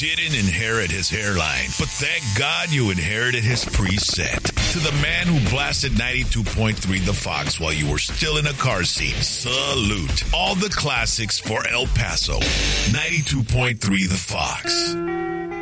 didn't inherit his hairline, but thank God you inherited his preset. To the man who blasted 92.3 The Fox while you were still in a car seat, salute. All the classics for El Paso. 92.3 The Fox.